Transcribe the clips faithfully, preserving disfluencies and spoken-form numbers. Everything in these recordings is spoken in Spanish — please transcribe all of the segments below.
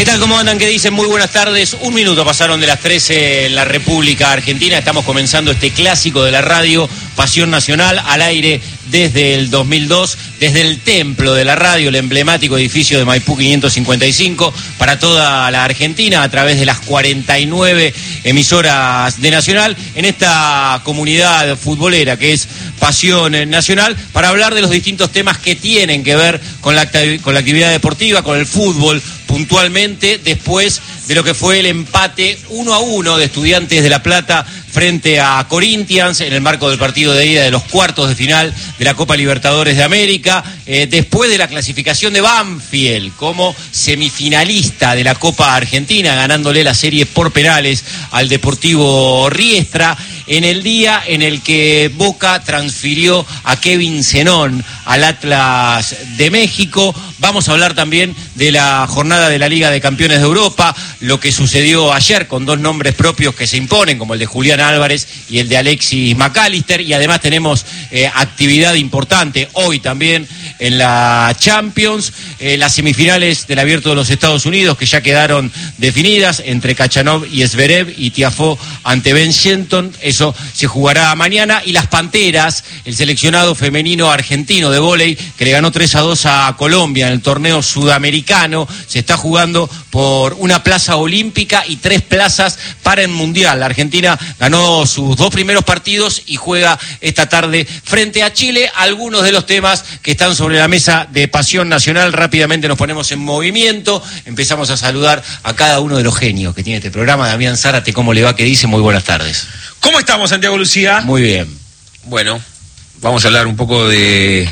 ¿Qué tal? ¿Cómo andan? ¿Qué dicen? Muy buenas tardes. Un minuto pasaron de las trece en la República Argentina. Estamos comenzando este clásico de la radio, Pasión Nacional, al aire desde el dos mil dos, desde el templo de la radio, el emblemático edificio de Maipú quinientos cincuenta y cinco, para toda la Argentina, a través de las cuarenta y nueve emisoras de Nacional, en esta comunidad futbolera que es Pasión Nacional, para hablar de los distintos temas que tienen que ver con la, con la actividad deportiva, con el fútbol, puntualmente después de lo que fue el empate uno a uno de Estudiantes de La Plata frente a Corinthians en el marco del partido de ida de los cuartos de final de la Copa Libertadores de América, eh, después de la clasificación de Banfield como semifinalista de la Copa Argentina, ganándole la serie por penales al Deportivo Riestra, en el día en el que Boca transfirió a Kevin Zenón al Atlas de México. Vamos a hablar también de la jornada de la Liga de Campeones de Europa, lo que sucedió ayer con dos nombres propios que se imponen, como el de Julián Álvarez y el de Alexis McAllister, y además tenemos eh, actividad importante hoy también en la Champions, eh, las semifinales del Abierto de los Estados Unidos que ya quedaron definidas entre Khachanov y Zverev y Tiafoe ante Ben Shelton. Eso se jugará mañana. Y las Panteras, el seleccionado femenino argentino de vóley que le ganó tres a dos a Colombia en el torneo sudamericano, se está jugando por una plaza olímpica y tres plazas para el Mundial. La Argentina ganó sus dos primeros partidos y juega esta tarde frente a Chile. Algunos de los temas que están sobre la mesa de Pasión Nacional, rápidamente nos ponemos en movimiento, empezamos a saludar a cada uno de los genios que tiene este programa. Damián Zárate, ¿cómo le va? ¿Qué dice? Muy buenas tardes. ¿Cómo estamos, Santiago Lucía? Muy bien. Bueno, vamos a hablar un poco de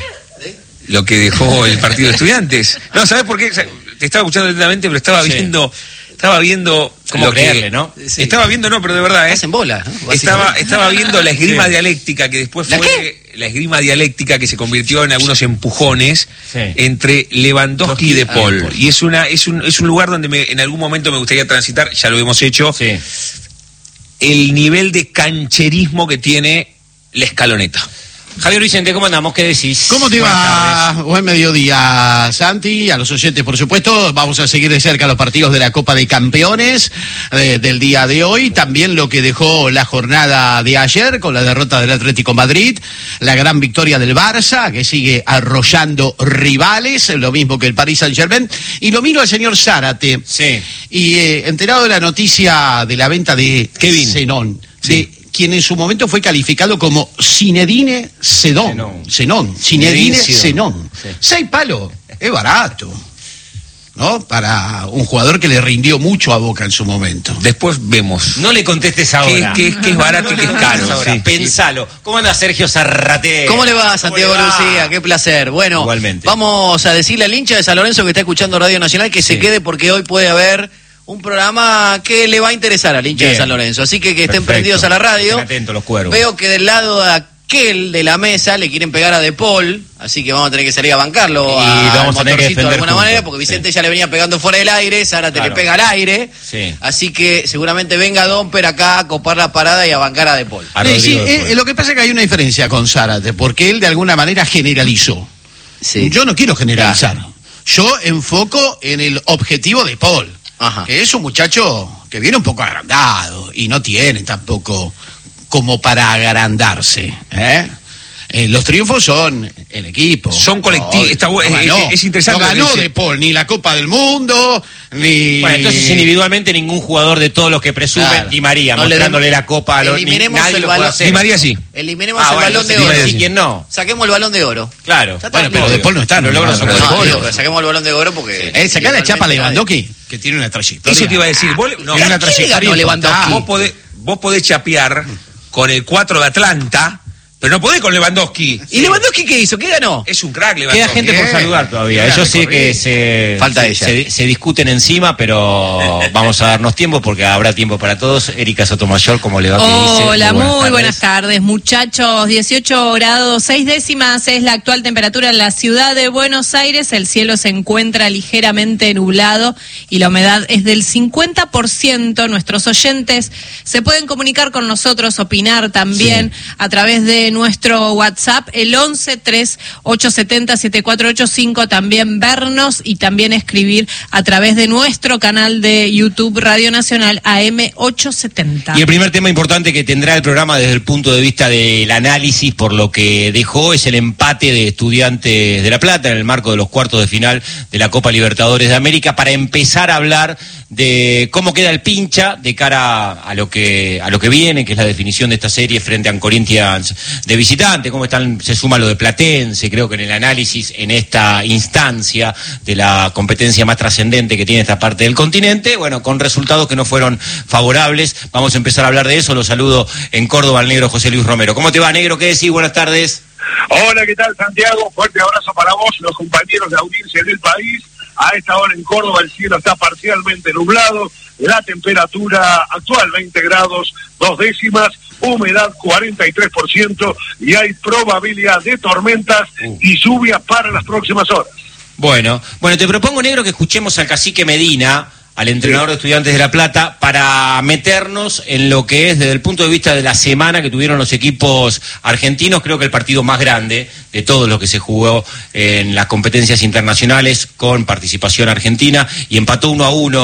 lo que dejó el partido de Estudiantes. No, ¿sabes por qué? Te estaba escuchando atentamente, pero estaba sí. viendo... Estaba viendo... ¿Cómo lo creerle, que, no? Sí. Estaba viendo, no, pero de verdad, ¿eh? Hacen bola, ¿no? Estaba, estaba viendo la esgrima sí. dialéctica, que después ¿La fue... qué? La esgrima dialéctica que se convirtió en algunos empujones sí. entre Lewandowski y De Paul. Ah, y es una es un, es un lugar donde me, en algún momento me gustaría transitar, ya lo hemos hecho, Sí. el nivel de cancherismo que tiene la Escaloneta. Javier Vicente, ¿cómo andamos? ¿Qué decís? ¿Cómo te va? Buen mediodía, Santi, a los oyentes, por supuesto. Vamos a seguir de cerca los partidos de la Copa de Campeones eh, del día de hoy. También lo que dejó la jornada de ayer con la derrota del Atlético Madrid, la gran victoria del Barça, que sigue arrollando rivales, lo mismo que el Paris Saint-Germain. Y lo miro al señor Zárate. Sí. Y eh, enterado de la noticia de la venta de Kevin Zenón, sí. de quien en su momento fue calificado como Zinedine Zidane. Zenón. Zinedine Zenón. Sí. Seis palos, es barato, ¿no? Para un jugador que le rindió mucho a Boca en su momento. Después vemos. No le contestes ahora. Que, que, que es barato y que es caro. Ahora, Sí, pensalo. ¿Cómo anda Sergio Zarrate? ¿Cómo le va, Santiago Lucía? Qué placer. Bueno, igualmente. Vamos a decirle al hincha de San Lorenzo que está escuchando Radio Nacional que Sí. se quede, porque hoy puede haber un programa que le va a interesar al hincha Bien. de San Lorenzo. Así que que estén Perfecto. prendidos a la radio. Estén atentos los cuervos. Veo que del lado de aquel de la mesa le quieren pegar a De Paul, así que vamos a tener que salir a bancarlo Y a, lo vamos al a tener que motorcito de defender alguna juntos. manera, porque Vicente Sí. ya le venía pegando fuera del aire, Zárate Claro. le pega al aire. Sí. Así que seguramente venga Domper acá a copar la parada y a bancar a De Paul. A Sí, sí, Rodrigo eh, después. lo que pasa es que hay una diferencia con Zárate, porque él de alguna manera generalizó. Sí. Yo no quiero generalizar. Yo enfoco en el objetivo de Paul, Ajá. que es un muchacho que viene un poco agrandado y no tiene tampoco como para agrandarse, ¿eh? Eh, los triunfos son el equipo. Son colectivos. No, Está bu- no es- ganó. es interesante No lo que ganó dice. De Paul ni la Copa del Mundo, ni... Bueno, entonces individualmente ningún jugador de todos los que presumen, Claro. Di María, No le mostrándole demos- la copa a los ni, eliminemos nadie el lo puede balón. hacer. Di María sí. Eliminemos Ah, el bueno, balón de entonces oro. Di María sí, ¿quién no? Saquemos el balón de oro. Claro. Ya está, Bueno, pero obvio. De Paul no está. Los logros son no, No, de Paul. digo, pero saquemos el balón de oro porque... Eh, sacá la chapa a igualmente Lewandowski, que tiene una trayectoria. Eso te iba a decir. Vos, no, Tiene una ¿quién trayectoria ganó Lewandowski? vos, podés, vos podés chapear con el cuatro de Atlanta, pero no podés con Lewandowski. ¿Y Lewandowski qué hizo? ¿Qué ganó? Es un crack, Lewandowski. Queda gente por Bien. saludar todavía. Bien, Yo sé recorrido. que se, Falta se, ella. se, se discuten encima, pero vamos a darnos tiempo porque habrá tiempo para todos. Erika Sotomayor, ¿cómo le va? ¿Qué dice? Hola, muy buenas tardes, muchachos. dieciocho grados, seis décimas es la actual temperatura en la ciudad de Buenos Aires. El cielo se encuentra ligeramente nublado y la humedad es del cincuenta por ciento. Nuestros oyentes se pueden comunicar con nosotros, opinar también a través de nuestro WhatsApp, el once tres ocho siete cero siete cuatro ocho cinco, también vernos y también escribir a través de nuestro canal de YouTube Radio Nacional A M ochocientos setenta. Y el primer tema importante que tendrá el programa desde el punto de vista del análisis por lo que dejó es el empate de Estudiantes de La Plata en el marco de los cuartos de final de la Copa Libertadores de América, para empezar a hablar de cómo queda el pincha de cara a lo que a lo que viene, que es la definición de esta serie frente a Corinthians de visitante, cómo están, se suma lo de Platense, creo que en el análisis en esta instancia de la competencia más trascendente que tiene esta parte del continente, bueno, con resultados que no fueron favorables. Vamos a empezar a hablar de eso. Lo saludo en Córdoba al negro José Luis Romero. ¿Cómo te va, negro? ¿Qué decís? Buenas tardes. Hola, ¿qué tal, Santiago? Fuerte abrazo para vos, los compañeros de audiencia del país. A esta hora en Córdoba el cielo está parcialmente nublado, la temperatura actual veinte grados, dos décimas, humedad cuarenta y tres por ciento y hay probabilidad de tormentas y lluvias para las próximas horas. Bueno, bueno, te propongo, negro, que escuchemos al cacique Medina, al entrenador de Estudiantes de La Plata, para meternos en lo que es desde el punto de vista de la semana que tuvieron los equipos argentinos. Creo que el partido más grande de todos los que se jugó en las competencias internacionales con participación argentina, y empató uno a uno